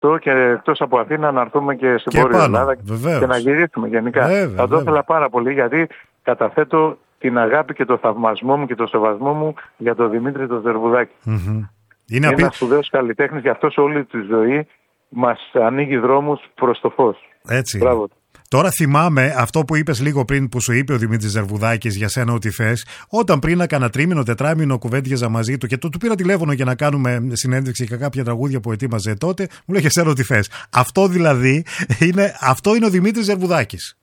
και εκτός από Αθήνα να έρθουμε και στην Βόρεια Ελλάδα και να γυρίσουμε γενικά. Θα το ήθελα πάρα πολύ, γιατί καταθέτω την αγάπη και το θαυμασμό μου και το σεβασμό μου για τον Δημήτρη τον Ζερβουδάκη. Είναι ένας σπουδαίος καλλιτέχνης, γι' αυτό σε όλη τη ζωή μας ανοίγει δρόμους προς το φως. Έτσι. Μπράβο. Τώρα θυμάμαι αυτό που είπες λίγο πριν, που σου είπε ο Δημήτρης Ζερβουδάκης για σένα ό,τι θες, όταν πριν έκανα τρίμηνο, τετράμηνο κουβέντιαζα μαζί του και του πήρα τηλέφωνο για να κάνουμε συνέντευξη για κάποια τραγούδια που ετοίμαζε τότε, μου λέγε σένα ό,τι θες. Αυτό δηλαδή είναι ο Δημήτρης Ζερβουδάκης.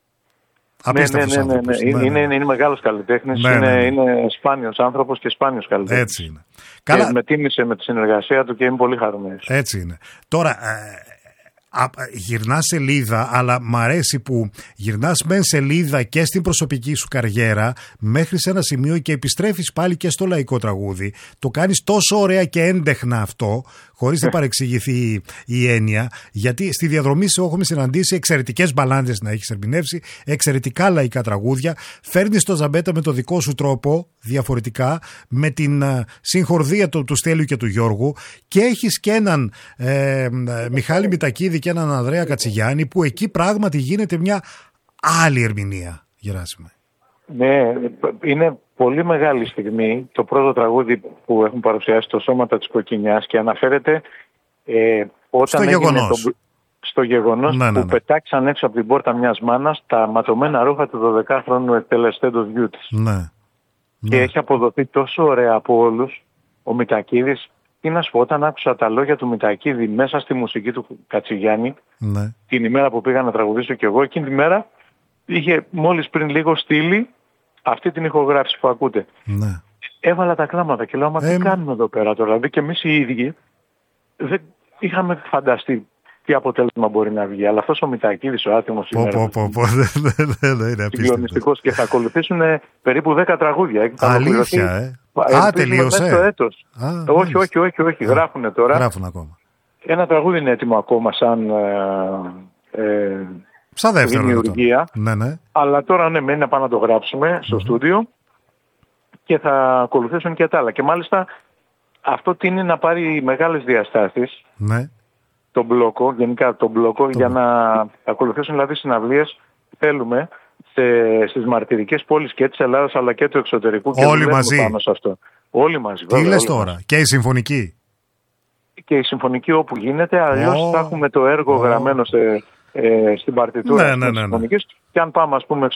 Ναι. Είναι μεγάλος καλλιτέχνης, είναι σπάνιος άνθρωπος και σπάνιος καλλιτέχνης. Έτσι είναι. Και με τίμησε με τη συνεργασία του και είμαι πολύ χαρούμενος. Έτσι είναι. Τώρα, γυρνάς σελίδα, αλλά μ' αρέσει που γυρνάς μεν σελίδα και στην προσωπική σου καριέρα μέχρι σε ένα σημείο και επιστρέφεις πάλι και στο λαϊκό τραγούδι. Το κάνεις τόσο ωραία και έντεχνα αυτό, χωρίς να παρεξηγηθεί η έννοια, γιατί στη διαδρομή σου έχουμε συναντήσει εξαιρετικές μπαλάντες να έχεις ερμηνεύσει, εξαιρετικά λαϊκά τραγούδια, φέρνεις το Ζαμπέτα με το δικό σου τρόπο, διαφορετικά, με την συγχορδία του Στέλιου και του Γιώργου, και έχεις και έναν Μιχάλη Μητακίδη και έναν Ανδρέα Κατσιγιάννη, που εκεί πράγματι γίνεται μια άλλη ερμηνεία, Γεράσιμε. Ναι, είναι πολύ μεγάλη στιγμή το πρώτο τραγούδι που έχουν παρουσιάσει, το Σώματα της Κοκκινιάς, και αναφέρεται όταν στο γεγονός που πετάξαν έξω από την πόρτα μιας μάνας τα ματωμένα ρούχα του 12χρονου εκτελεστέντος γιού της. Και έχει αποδοθεί τόσο ωραία από όλους. Ο Μητακίδης, τι να σου πω, όταν άκουσα τα λόγια του Μητακίδη μέσα στη μουσική του Κατσιγιάννη, την ημέρα που πήγα να τραγουδήσω κι εγώ, εκείνη τη μέρα είχε μόλις πριν λίγο στείλει αυτή την ηχογράφηση που ακούτε. Έβαλα τα κλάματα και λέω, μα τι κάνουμε εδώ πέρα τώρα? Δηλαδή και εμείς οι ίδιοι δεν είχαμε φανταστεί τι αποτέλεσμα μπορεί να βγει. Αλλά αυτός ο Μητακίδης, ο άτιμος, είναι συγκλονιστικός, και θα ακολουθήσουν περίπου 10 τραγούδια. Αλήθεια, τελείωσε. Όχι. Γράφουνε τώρα. Γράφουν ακόμα. Ένα τραγούδι είναι έτοιμο ακόμα σαν δημιουργία. Ναι. Αλλά τώρα μένει να πάμε να το γράψουμε στο στούντιο και θα ακολουθήσουν και τα άλλα. Και μάλιστα αυτό τείνει να πάρει μεγάλες διαστάσεις. Ναι. Το μπλόκο, γενικά το μπλόκο, για να ακολουθήσουν δηλαδή συναυλίες, θέλουμε, στις μαρτυρικές πόλεις και της Ελλάδας αλλά και του εξωτερικού. Όλοι μαζί. Πάνω σε αυτό. Όλοι μαζί. Τι λες τώρα? Και η συμφωνική? Και η συμφωνική όπου γίνεται, αλλιώς θα έχουμε το έργο γραμμένο στην παρτιτούρα της συμφωνικής. Και αν πάμε, ας πούμε,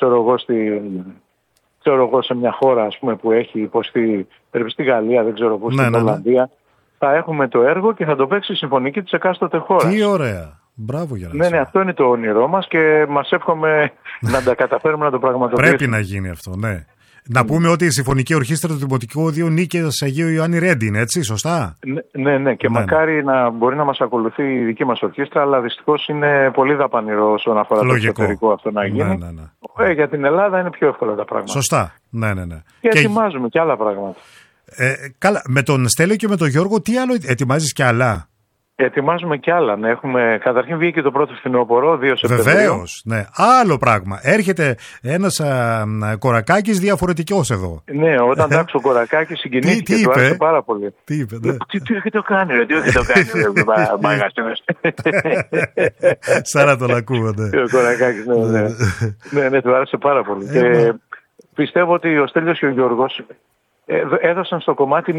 σε μια χώρα, ας πούμε, που έχει υποστεί, στη Γαλλία, δεν ξέρω πού, στην Ολλανδία, θα έχουμε το έργο και θα το παίξει η συμφωνική της εκάστοτε χώρας. Τι ωραία. Μπράβο, Γεράσιμο. Ναι, αυτό είναι το όνειρό μας και μας εύχομαι να τα καταφέρουμε να το πραγματοποιήσουμε. Πρέπει να γίνει αυτό, ναι. Να πούμε ότι η Συμφωνική Ορχήστρα του Δημοτικού Οδείου Νίκης Αγίου Ιωάννη Ρέντι είναι, έτσι, σωστά? Ναι. Και μακάρι να μπορεί να μας ακολουθεί η δική μας ορχήστρα, αλλά δυστυχώς είναι πολύ δαπανηρό όσον αφορά το εξωτερικό αυτό να γίνει. Ναι. Για την Ελλάδα είναι πιο εύκολα τα πράγματα. Σωστά. Ναι. Και ετοιμάζουμε και άλλα πράγματα. Καλά, με τον Στέλιο και με τον Γιώργο, τι άλλο ετοιμάζεις κι άλλα? Ετοιμάζουμε κι άλλα. Ναι. Καταρχήν βγήκε το πρώτο φθινόπωρο, 2 Σεπτεμβρίου. Βεβαίως, ναι. Άλλο πράγμα. Έρχεται ένας Κορακάκης διαφορετικός εδώ. Ναι, όταν τα άκουσε ο Κορακάκης συγκινήθηκε και του άρεσε πάρα πολύ. Τι είπε, ναι. Τι έχετε κάνει, ρε, μάγαστες. Σαν να τον ακούγονται. Ο Κορακάκης, ναι, του άρεσε πάρα πολύ. Και πιστεύω ότι ο Στέλιος και ο Γιώργος έδωσαν στο κομμάτι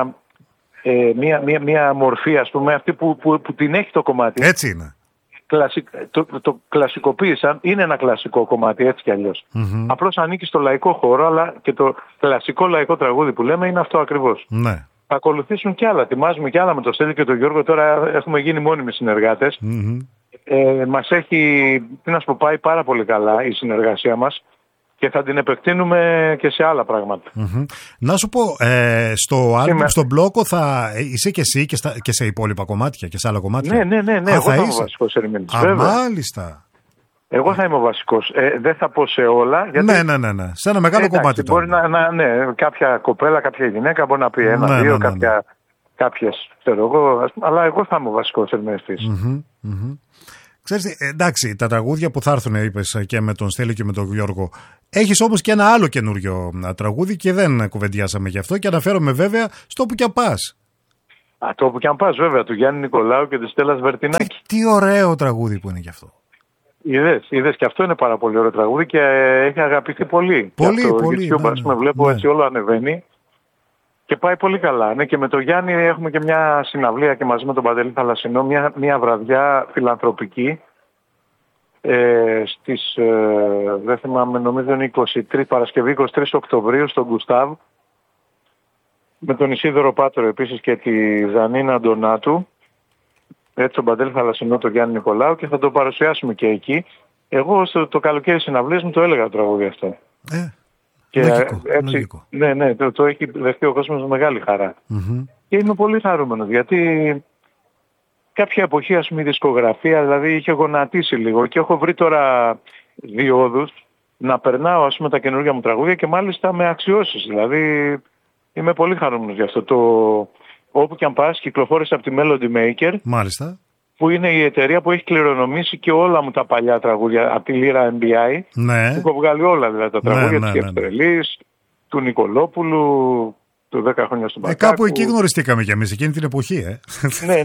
μια μορφή, ας πούμε, αυτή που την έχει το κομμάτι. Έτσι είναι. Το κλασικοποίησαν, είναι ένα κλασικό κομμάτι, έτσι κι αλλιώς. Απλώς ανήκει στο λαϊκό χώρο, αλλά και το κλασικό λαϊκό τραγούδι που λέμε είναι αυτό ακριβώς. Ναι. Θα ακολουθήσουν κι άλλα, ετοιμάζουμε κι άλλα με τον Στέλιο και τον Γιώργο, τώρα έχουμε γίνει μόνιμοι συνεργάτες. Μας έχει, πάει πάρα πολύ καλά η συνεργασία μας. Και θα την επεκτείνουμε και σε άλλα πράγματα. Να σου πω, στο άλμπουμ, στον μπλόκο θα είσαι και εσύ και σε υπόλοιπα κομμάτια και σε άλλα κομμάτια? Ναι. Εγώ θα είμαι ο βασικός ερμηνευτής. Μάλιστα. Εγώ θα είμαι ο βασικός. Δεν θα πω σε όλα. Γιατί... Ναι. Σε ένα μεγάλο κομμάτι τώρα. Μπορεί κάποια κοπέλα, κάποια γυναίκα μπορεί να πει ένα-δύο, κάποιες, ξέρω εγώ. Αλλά εγώ θα είμαι ο βασικός ερμηνευτής. Ξέρεις, εντάξει, τα τραγούδια που θα έρθουν, είπες, και με τον Στέλιο και με τον Γιώργο. Έχεις όμως και ένα άλλο καινούριο τραγούδι και δεν κουβεντιάσαμε γι' αυτό, και αναφέρομαι βέβαια στο Που κι αν πας. Το όπου κι αν πας, βέβαια, του Γιάννη Νικολάου και της Στέλλας Βερτινάκη. Τι ωραίο τραγούδι που είναι κι αυτό. Είδες, και αυτό είναι πάρα πολύ ωραίο τραγούδι και έχει αγαπηθεί πολύ. Πολύ. YouTube, ας πούμε, βλέπω έτσι όλο ανεβαίνει και πάει πολύ καλά. Ναι, και με τον Γιάννη έχουμε και μια συναυλία και μαζί με τον Παντελή Θαλασσινό, μια βραδιά φιλανθρωπική στις, δεν θυμάμαι, νομίζω είναι Παρασκευή 23 Οκτωβρίου στον Γκουστάβ, με τον Ισίδωρο Πάτρο επίσης και τη Ζανίνα Ντονάτου, έτσι τον Παντελή Θαλασσινό, τον Γιάννη Νικολάου, και θα το παρουσιάσουμε και εκεί. Εγώ το καλοκαίρι συναυλίες μου το έλεγα το τραγούδι αυτό. Και λογικό. Ναι, το έχει δεχτεί ο κόσμος με μεγάλη χαρά. Και είμαι πολύ χαρούμενος, γιατί κάποια εποχή, ας πούμε, η δισκογραφία δηλαδή είχε γονατίσει λίγο και έχω βρει τώρα διόδους να περνάω, ας πούμε, τα καινούργια μου τραγούδια και μάλιστα με αξιώσεις. Δηλαδή είμαι πολύ χαρούμενος γι' αυτό. Όπου κι αν πας, κυκλοφόρησε από τη Melody Maker. Μάλιστα. Που είναι η εταιρεία που έχει κληρονομήσει και όλα μου τα παλιά τραγούδια από τη Λύρα MBI. Ναι. Έχω βγάλει όλα δηλαδή τα τραγούδια της Κεφτρελής, του Νικολόπουλου, του 10 χρόνια στον Μπακάκου. Κάπου εκεί γνωριστήκαμε κι εμείς εκείνη την εποχή. Ναι.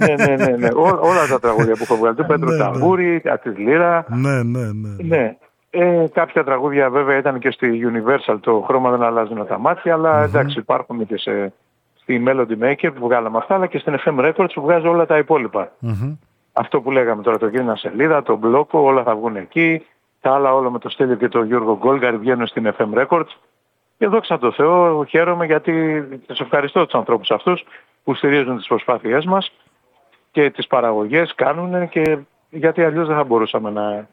Όλα τα τραγούδια που έχω βγάλει. Του Πέτρου Ταμπούρη, από τη Λύρα. Ναι. Κάποια τραγούδια βέβαια ήταν και στη Universal, το χρώμα δεν αλλάζουν τα μάτια, αλλά εντάξει, υπάρχουν και στη Melody Maker που βγάλαμε αυτά, αλλά και στην FM Records που βγάζω όλα τα υπόλοιπα. Αυτό που λέγαμε τώρα, το Γίνα Σελίδα, το Μπλόκο, όλα θα βγουν εκεί. Τα άλλα όλα με το Στέλιο και το Γιώργο Γκόλγαρη βγαίνουν στην FM Records. Και δόξα τω Θεώ, χαίρομαι γιατί τους ευχαριστώ τους ανθρώπους αυτούς που στηρίζουν τις προσπάθειές μας και τις παραγωγές κάνουν, και γιατί αλλιώς δεν θα μπορούσαμε να...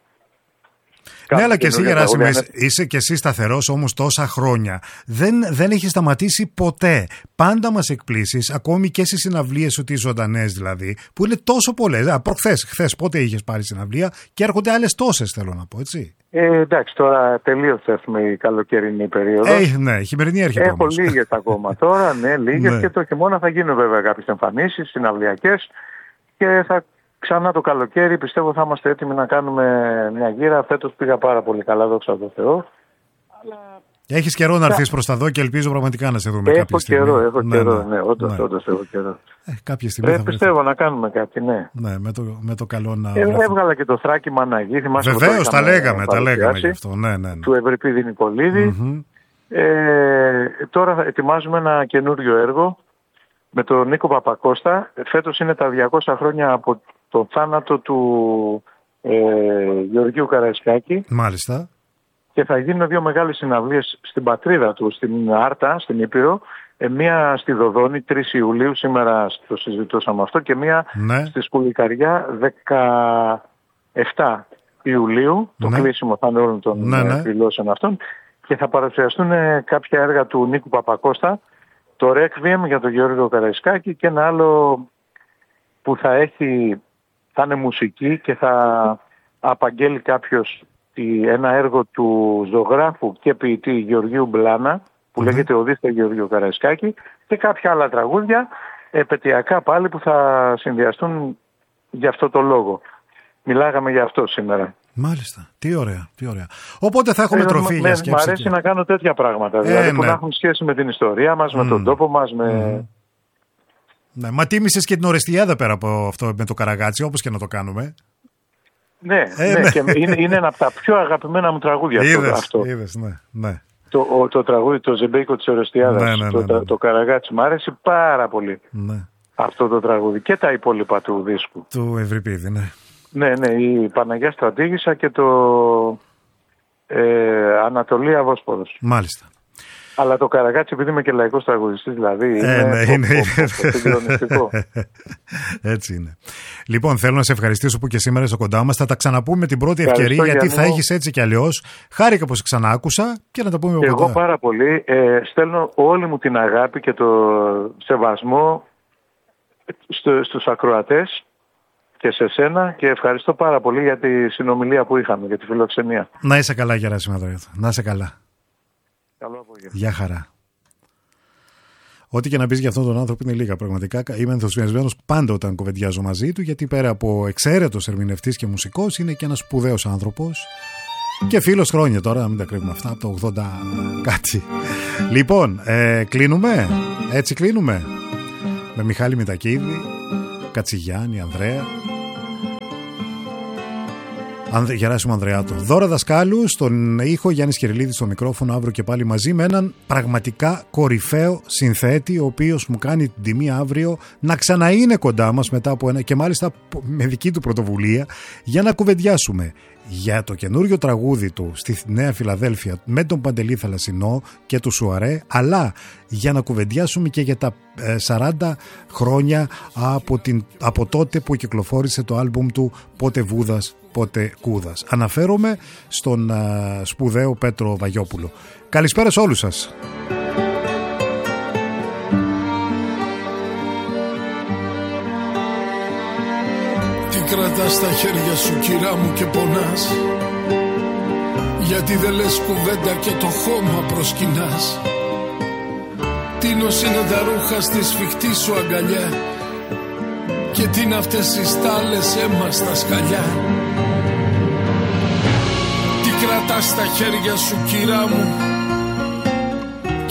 Ναι, αλλά και εσύ, Γεράσιμε, είσαι και εσύ σταθερός όμως τόσα χρόνια. Δεν έχει σταματήσει ποτέ. Πάντα μας εκπλήσεις, ακόμη και στις συναυλίες σου, τις ζωντανές δηλαδή, που είναι τόσο πολλές. Χθες πότε είχες πάρει συναυλία και έρχονται άλλες τόσες, θέλω να πω, έτσι. Εντάξει, τώρα τελείωσε η καλοκαιρινή περίοδος. Ναι, η χειμερινή έρχεται. Έχω λίγες ακόμα τώρα, λίγες, και το χειμώνα θα γίνουν βέβαια κάποιες εμφανίσεις συναυλιακές και θα... Ξανά το καλοκαίρι πιστεύω θα είμαστε έτοιμοι να κάνουμε μια γύρα. Φέτος πήγα πάρα πολύ καλά, δόξα τω Θεώ. Έχεις καιρό να έρθεις προς τα δω και ελπίζω πραγματικά να σε δούμε κάποια στιγμή. Έχω καιρό, όντως έχω καιρό. Κάποια στιγμή πιστεύω να κάνουμε κάτι, ναι. Ναι, με το καλό να... Έβγαλα και το Θράκη Μαναγή, θυμάσαι. Βεβαίως, τα λέγαμε γι' αυτό. Ναι. Του Ευρυπίδη Νικολίδη. Τώρα ετοιμάζουμε ένα καινούριο έργο με τον Νίκο Παπακώστα. Φέτος είναι τα 200 χρόνια από το θάνατο του Γεωργίου Καραϊσκάκη. Μάλιστα. Και θα γίνουν 2 μεγάλες συναυλίες στην πατρίδα του, στην Άρτα, στην Ήπειρο. Μία στη Δοδόνη, 3 Ιουλίου, σήμερα το συζητούσαμε αυτό, και μία στη Σκουλικαριά, 17 Ιουλίου. Το κλείσιμο θα είναι όλων των εκδηλώσεων αυτών. Και θα παρουσιαστούν κάποια έργα του Νίκου Παπακώστα, το Requiem για τον Γεώργιο Καραϊσκάκη και ένα άλλο που θα είναι μουσική και θα απαγγέλει κάποιος ένα έργο του ζωγράφου και ποιητή Γεωργίου Μπλάνα που λέγεται Οδύσσια Γεωργίου Καραϊσκάκη, και κάποια άλλα τραγούδια επαιτειακά πάλι που θα συνδυαστούν για αυτό το λόγο. Μιλάγαμε για αυτό σήμερα. Μάλιστα. Τι ωραία. Οπότε θα έχουμε τροφή για σκέψη. Μ' αρέσει να κάνω τέτοια πράγματα. Δηλαδή που να έχουν σχέση με την ιστορία μας, με τον τόπο μας. Ναι, μα τίμησες και την Ορεστιάδα πέρα από αυτό με το Καραγάτσι, όπως και να το κάνουμε. Ναι. Και είναι ένα από τα πιο αγαπημένα μου τραγούδια. Είδες, ναι. Το τραγούδι, το Ζεμπέικο της Ορεστιάδας, το Καραγάτσι, μου άρεσε πάρα πολύ. Ναι. Αυτό το τραγούδι και τα υπόλοιπα του δίσκου. Του Ευρυπίδη, ναι. Ναι, η Παναγιά Στρατήγισσα και το Ανατολία Βόσπορος. Μάλιστα. Αλλά το Καραγάτσι, επειδή είμαι και λαϊκός τραγουδιστής, δηλαδή είναι συγκλονιστικό. Έτσι είναι. Λοιπόν, θέλω να σε ευχαριστήσω που και σήμερα είσαι κοντά μας. Θα τα ξαναπούμε την πρώτη ευκαιρία, γιατί θα έχεις έτσι κι αλλιώς. Χάρηκα που σε ξανά άκουσα και να τα πούμε εγώ κοντά. Πάρα πολύ. Στέλνω όλη μου την αγάπη και το σεβασμό στους ακροατές και σε σένα, και ευχαριστώ πάρα πολύ για τη συνομιλία που είχαμε, για τη φιλοξενία. Να είσαι καλά, Γεράσιμε Αδριάτο. Να είσαι καλά. Καλό απόγευμα. Γεια χαρά. Ό,τι και να πεις για αυτόν τον άνθρωπο είναι λίγα πραγματικά. Είμαι ενθουσιασμένος πάντα όταν κουβεντιάζω μαζί του, γιατί πέρα από εξαίρετος ερμηνευτής και μουσικός, είναι και ένας σπουδαίος άνθρωπος και φίλος χρόνια τώρα, να μην τα κρύβουμε αυτά, από το 80 κάτι. Λοιπόν, κλείνουμε. Έτσι κλείνουμε. Με Μιχάλη Μητακίδη, Κατσιγιάννη, Ανδρέα, Γεράσιμο Ανδρεάτο. Δώρα Δασκάλου στον ήχο, Γιάννης Κυριλίδης στο μικρόφωνο, αύριο και πάλι μαζί με έναν πραγματικά κορυφαίο συνθέτη, ο οποίος μου κάνει την τιμή αύριο να ξαναείνε κοντά μας μετά από ένα, και μάλιστα με δική του πρωτοβουλία, για να κουβεντιάσουμε για το καινούριο τραγούδι του στη Νέα Φιλαδέλφια με τον Παντελή Θαλασσινό και του Σουαρέ, αλλά για να κουβεντιάσουμε και για τα 40 χρόνια από τότε που κυκλοφόρησε το άλμπουμ του «Πότε Βούδας, πότε Κούδας». Αναφέρομαι στον σπουδαίο Πέτρο Βαγιόπουλο. Καλησπέρα σε όλους σας. Κρατάς στα χέρια σου, κυρά μου, και πονάς, γιατί δεν λες κουβέντα και το χώμα προσκυνάς. Τίνος είναι τα ρούχα στη σφιχτή σου αγκαλιά, και τι είναι αυτές οι στάλες αίμα στα σκαλιά. Τι κρατάς στα χέρια σου, κυρά μου,